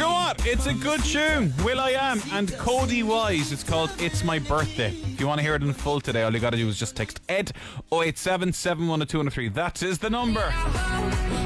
know what? It's a good tune. Will.i.am and Cody Wise. It's called It's My Birthday. If you want to hear it in full today, all you got to do is just text Ed 087 712 203. That is the number.